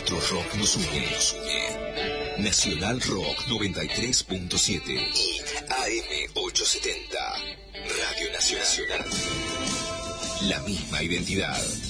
nuestro rock nos une. Nacional Rock 93.7 y AM 870. Radio Nacional. La misma identidad.